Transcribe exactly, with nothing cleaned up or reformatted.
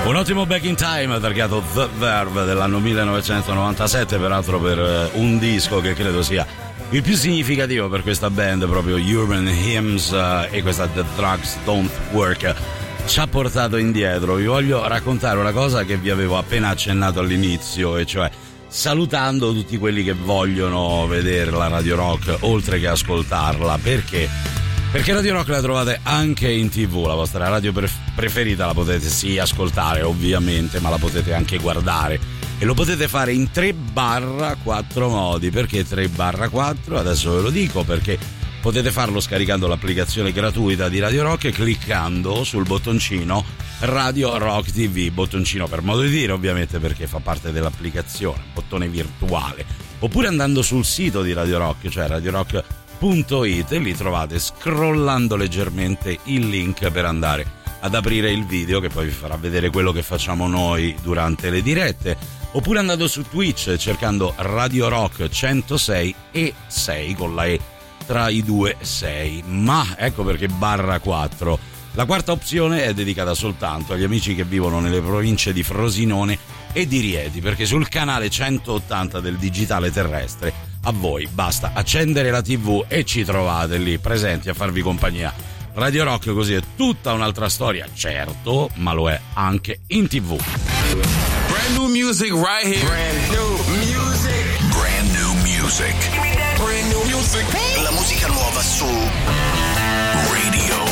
Un ottimo Back in Time targato The Verve dell'anno millenovecentonovantasette, peraltro per un disco che credo sia il più significativo per questa band, proprio Urban Hymns, uh, e questa The Drugs Don't Work ci ha portato indietro. Vi voglio raccontare una cosa che vi avevo appena accennato all'inizio, e cioè salutando tutti quelli che vogliono vedere la Radio Rock oltre che ascoltarla. Perché? Perché Radio Rock la trovate anche in tv, la vostra radio preferita la potete sì ascoltare ovviamente, ma la potete anche guardare, e lo potete fare in tre barra quattro modi. Perché tre barra quattro? Adesso ve lo dico, perché potete farlo scaricando l'applicazione gratuita di Radio Rock e cliccando sul bottoncino Radio Rock T V, bottoncino per modo di dire ovviamente, perché fa parte dell'applicazione, bottone virtuale, oppure andando sul sito di Radio Rock, cioè radio rock punto it, e lì trovate, scrollando leggermente, il link per andare ad aprire il video che poi vi farà vedere quello che facciamo noi durante le dirette, oppure andando su Twitch cercando Radio Rock centosei e sei con la E tra i due sei. Ma ecco perché barra quattro. La quarta opzione è dedicata soltanto agli amici che vivono nelle province di Frosinone e di Rieti, perché sul canale centottanta del digitale terrestre a voi basta accendere la tivù e ci trovate lì presenti a farvi compagnia. Radio Rock così è tutta un'altra storia, certo, ma lo è anche in tv. Brand new music right here. Brand new music. Brand new music. Brand new music. La musica nuova su Radio